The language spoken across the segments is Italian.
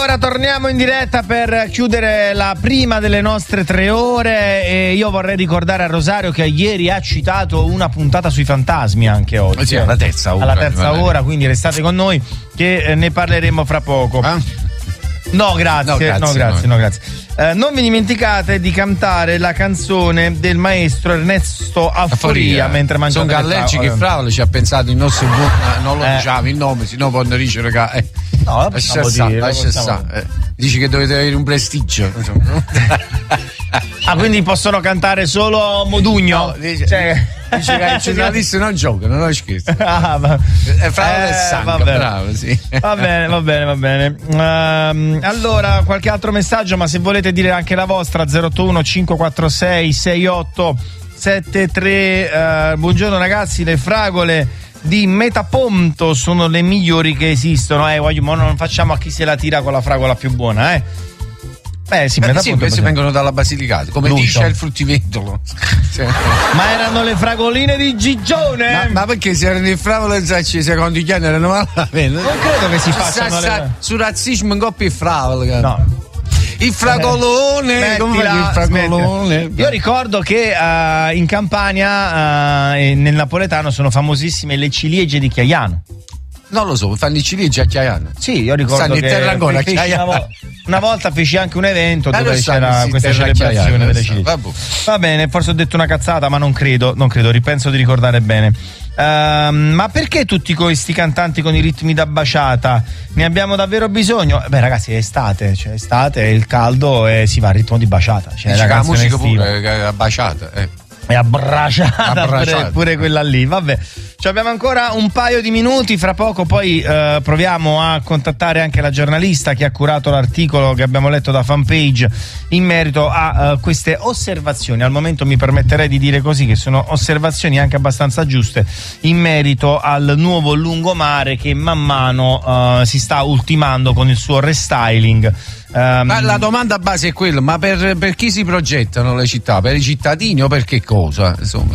Allora torniamo in diretta per chiudere la prima delle nostre 3 ore e io vorrei ricordare a Rosario che ieri ha citato una puntata sui fantasmi anche oggi. Sì, alla terza ora. Alla terza ora, quindi restate con noi che ne parleremo fra poco. No, grazie. Non vi dimenticate di cantare la canzone del maestro Ernesto Afforia mentre mangiate. Sono allergico che Fraulo ci ha pensato il nostro non lo diciamo il nome, sennò poi non dice che no, lascia stare. Dici che dovete avere un prestigio. Quindi possono cantare solo Modugno? No, dice che i giornalisti non giocano, non scherzo. Fraulo è sangue, bravo, sì. Va bene. Allora, qualche altro messaggio, ma se volete dire anche la vostra, 081 546 6873. Buongiorno ragazzi, le fragole di Metaponto sono le migliori che esistono. Ma non facciamo a chi se la tira con la fragola più buona, sì, questi vengono dalla Basilicata, come Lucio. Dice il fruttivendolo. Ma erano le fragoline di Gigione? Ma perché se erano le fragole secondo gli anni erano male? Non credo che si facciano sul razzismo un po' più fragole. No. Il fragolone, il fragolone. Io ricordo che in Campania nel napoletano sono famosissime le ciliegie di Chiaiano. Non lo so, fanno i ciliegie a Chiaiano. Sì, io ricordo Stanno in terra ancora a Chiaiano. Una volta feci anche un evento dove c'era questa celebrazione delle ciliegie. Va bene, forse ho detto una cazzata, ma non credo, ripenso di ricordare bene. Ma perché tutti questi cantanti con i ritmi da baciata? Ne abbiamo davvero bisogno? Beh ragazzi, è estate, è il caldo e si va al ritmo di baciata. La musica pure è baciata, È abbracciata. Pure quella lì, vabbè. Abbiamo ancora un paio di minuti, fra poco poi proviamo a contattare anche la giornalista che ha curato l'articolo che abbiamo letto da Fanpage in merito a queste osservazioni. Al momento mi permetterei di dire così, che sono osservazioni anche abbastanza giuste in merito al nuovo lungomare che man mano si sta ultimando con il suo restyling. Ma la domanda base è quella, ma per chi si progettano le città? Per i cittadini o per che cosa? Insomma,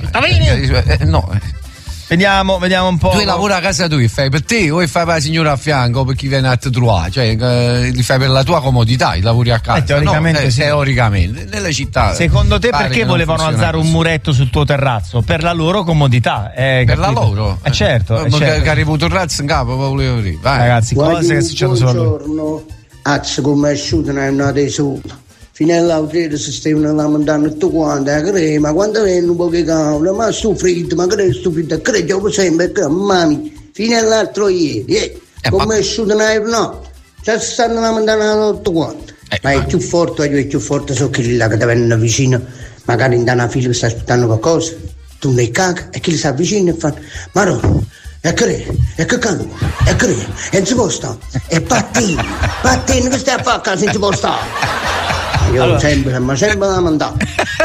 no. Vediamo un po'. Tu lavori a casa tua, fai per te o fai per la signora a fianco o per chi viene a te trovare? Cioè, li fai per la tua comodità, i lavori a casa. Teoricamente sì. Teoricamente. Nelle città. Secondo te perché volevano alzare un muretto sul tuo terrazzo? Per la loro comodità. Per la loro? Certo. Che arriva un terrazzo in capo, volevo dire. Vai. Ragazzi, cose che succedono solo a lui. Buongiorno, come è asciutto non è una dei solo. Fino all'altro si stavano lamentando tutto quanto, ma quando viene un po' che cavolo, ma sto fritto, ma che è sto fritto, credo sempre che mami, fino all'altro ieri, come è asciutto no, ci stanno lamentando tutto quanto, ma è più forte so che là che ti vengono vicino, magari in una fila che sta aspettando qualcosa, tu ne caga e chi li sta vicino e fa, ma no, e che cavolo, e non si può stare, e pattino che stai a fare, se non si può stare. Io allora, sempre da mandare.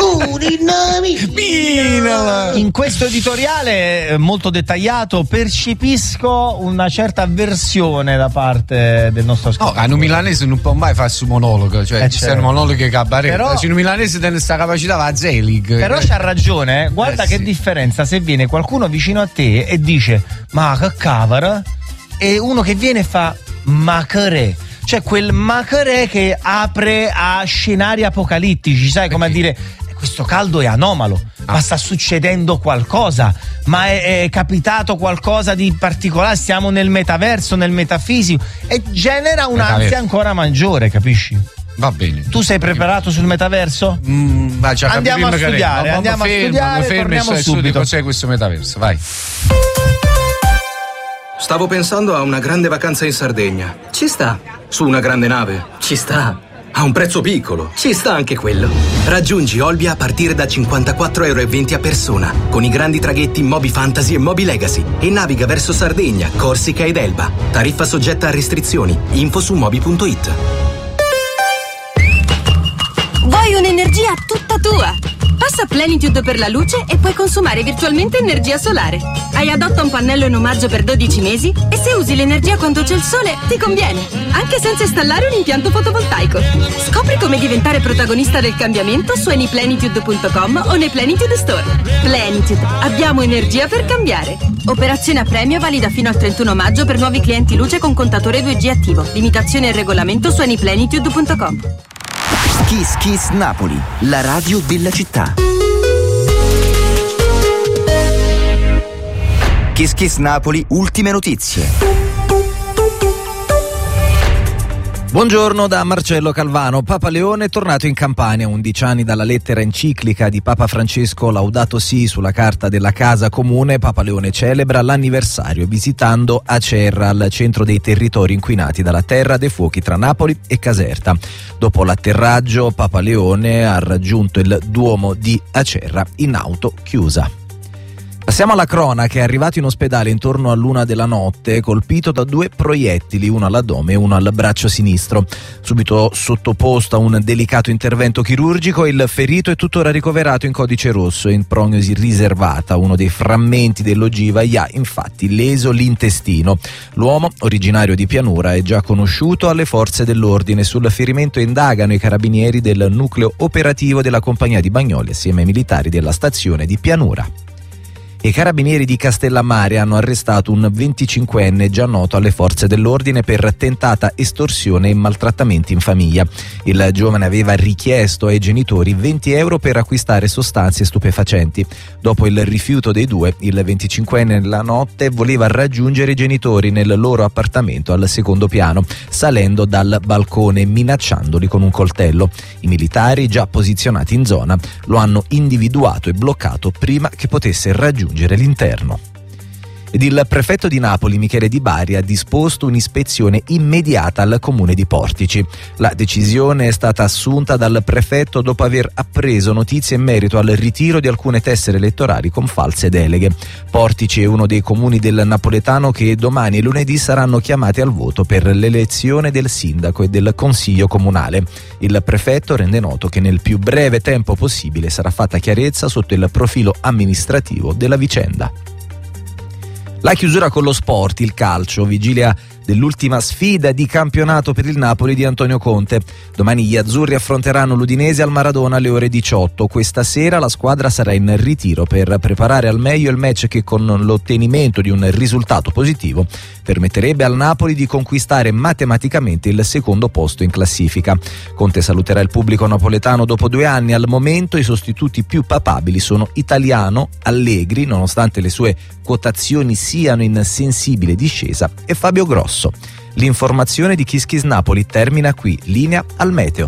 In questo editoriale molto dettagliato percepisco una certa avversione da parte del nostro ascoltatore. No, a un milanese non può mai fare su monologo, cioè ci sono monologhi cabaret. Però se un milanese tiene questa capacità va a Zelig. Però c'ha ragione, guarda che differenza se viene qualcuno vicino a te e dice "Ma che cavolo?" e uno che viene e fa "Macare". C'è quel macare che apre a scenari apocalittici, sai, come a dire questo caldo è anomalo, ma sta succedendo qualcosa, ma è capitato qualcosa di particolare, stiamo nel metaverso, nel metafisico, e genera un'ansia ancora maggiore, capisci? Va bene. Tu sei preparato sul metaverso? Andiamo a studiare, torniamo subito. Cos'è questo metaverso? Vai. Stavo pensando a una grande vacanza in Sardegna. Ci sta. Su una grande nave. Ci sta. A un prezzo piccolo. Ci sta anche quello. Raggiungi Olbia a partire da €54,20 a persona, con i grandi traghetti Moby Fantasy e Moby Legacy, e naviga verso Sardegna, Corsica ed Elba. Tariffa soggetta a restrizioni. Info su moby.it. Vuoi un'energia tutta tua? Passa Plenitude per la luce e puoi consumare virtualmente energia solare. Hai adotta un pannello in omaggio per 12 mesi e se usi l'energia quando c'è il sole ti conviene, anche senza installare un impianto fotovoltaico. Scopri come diventare protagonista del cambiamento su anyplenitude.com o nei Plenitude Store. Plenitude, abbiamo energia per cambiare. Operazione a premio valida fino al 31 maggio per nuovi clienti luce con contatore 2G attivo. Limitazioni e regolamento su anyplenitude.com. Kiss Kiss Napoli, la radio della città. Kiss Kiss Napoli, ultime notizie. Buongiorno da Marcello Calvano. Papa Leone è tornato in Campania 11 anni dalla lettera enciclica di Papa Francesco Laudato Si sulla carta della casa comune. Papa Leone celebra l'anniversario visitando Acerra, al centro dei territori inquinati dalla terra dei fuochi tra Napoli e Caserta. Dopo l'atterraggio, Papa Leone ha raggiunto il Duomo di Acerra in auto chiusa. Passiamo alla cronaca. È arrivato in ospedale intorno all'1 della notte, colpito da 2 proiettili, uno all'addome e uno al braccio sinistro. Subito sottoposto a un delicato intervento chirurgico, il ferito è tuttora ricoverato in codice rosso e in prognosi riservata. Uno dei frammenti dell'ogiva gli ha infatti leso l'intestino. L'uomo, originario di Pianura, è già conosciuto alle forze dell'ordine. Sul ferimento indagano i carabinieri del nucleo operativo della compagnia di Bagnoli assieme ai militari della stazione di Pianura. I carabinieri di Castellammare hanno arrestato un 25enne già noto alle forze dell'ordine per tentata estorsione e maltrattamenti in famiglia. Il giovane aveva richiesto ai genitori 20 euro per acquistare sostanze stupefacenti. Dopo il rifiuto dei due, il 25enne nella notte voleva raggiungere i genitori nel loro appartamento al secondo piano, salendo dal balcone minacciandoli con un coltello. I militari, già posizionati in zona, lo hanno individuato e bloccato prima che potesse raggiungere l'interno. Ed il prefetto di Napoli, Michele Di Bari, ha disposto un'ispezione immediata al comune di Portici. La decisione è stata assunta dal prefetto dopo aver appreso notizie in merito al ritiro di alcune tessere elettorali con false deleghe. Portici è uno dei comuni del napoletano che domani e lunedì saranno chiamati al voto per l'elezione del sindaco e del consiglio comunale. Il prefetto rende noto che nel più breve tempo possibile sarà fatta chiarezza sotto il profilo amministrativo della vicenda. La chiusura con lo sport, il calcio, vigilia dell'ultima sfida di campionato per il Napoli di Antonio Conte. Domani gli azzurri affronteranno l'Udinese al Maradona alle ore 18. Questa sera la squadra sarà in ritiro per preparare al meglio il match che, con l'ottenimento di un risultato positivo, permetterebbe al Napoli di conquistare matematicamente il secondo posto in classifica. Conte saluterà il pubblico napoletano dopo 2 anni. Al momento i sostituti più papabili sono Italiano, Allegri, nonostante le sue quotazioni siano in sensibile discesa, e Fabio Grosso. L'informazione di Kiss Kiss Napoli termina qui. Linea al meteo.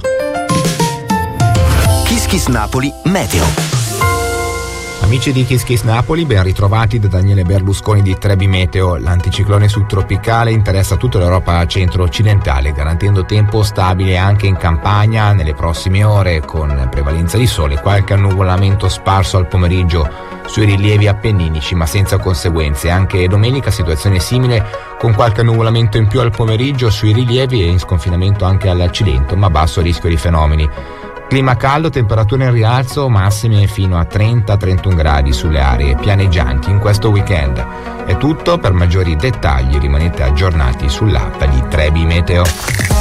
Kiss Kiss Napoli Meteo. Amici di Kiss Kiss Napoli, ben ritrovati da Daniele Berlusconi di Trebi Meteo. L'anticiclone subtropicale interessa tutta l'Europa centro-occidentale, garantendo tempo stabile anche in Campania nelle prossime ore, con prevalenza di sole, qualche annuvolamento sparso al pomeriggio sui rilievi appenninici, ma senza conseguenze. Anche domenica situazione simile, con qualche annuvolamento in più al pomeriggio sui rilievi e in sconfinamento anche al Cilento, ma basso rischio di fenomeni. Clima caldo, temperature in rialzo, massime fino a 30-31 gradi sulle aree pianeggianti in questo weekend. È tutto, per maggiori dettagli rimanete aggiornati sull'app di Trebi Meteo.